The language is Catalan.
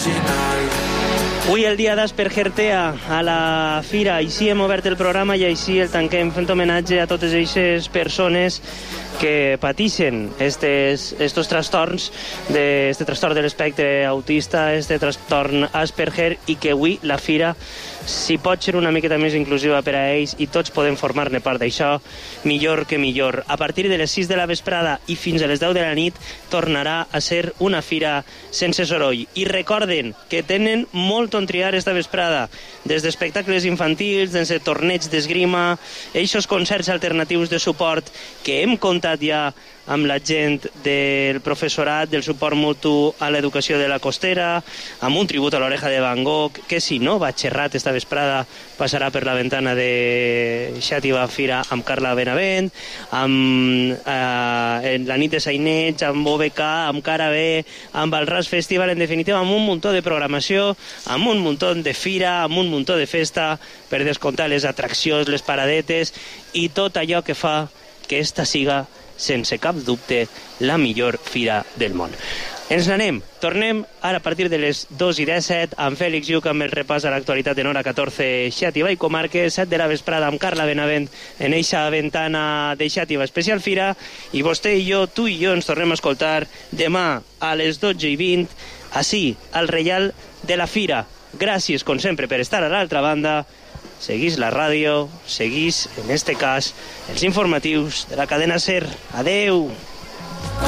Avui el dia d'Aspergertea a la Fira, així hem obert el programa i així el tanquem fent homenatge a totes aquestes persones que pateixen estos trastorns, este trastorn de l'espectre autista, este trastorn Asperger, i que avui la Fira, si pot ser una miqueta més inclusiva per a ells i tots podem formar-ne part d'això, millor que millor. A partir de les 6 de la vesprada i fins a les 10 de la nit tornarà a ser una fira sense soroll. I recorden que tenen molt on triar esta vesprada, des d'espectacles infantils, des de torneigs d'esgrima, eixos concerts alternatius de suport que hem contat ja amb la gent del professorat, del suport mutu a l'educació de la Costera, amb un tribut a l'Oreja de Van Gogh, que si no va xerrat esta vesprada passarà per la ventana de Xàtiva Fira amb Carla Benavent, amb la nit de Sainets, amb OBK, amb Cara B, amb el RAS Festival, en definitiva, amb un muntó de programació, amb un muntó de fira, amb un muntó de festa, per descomptar les atraccions, les paradetes i tot allò que fa que esta siga sense cap dubte la millor fira del món. Ens n'anem, tornem ara a partir de les 2:17 amb Fèlix Lluc amb el repàs a l'actualitat en hora 14 Xàtiva i Comarques, 7 de la vesprada amb Carla Benavent en eixa ventana de Xàtiva Especial Fira, i vostè i jo, tu i jo, ens tornem a escoltar demà a les 12:20 ací, al Reial de la Fira. Gràcies, com sempre, per estar a l'altra banda. Seguís la ràdio, seguís, en este cas, els informatius de la cadena SER. Adeu!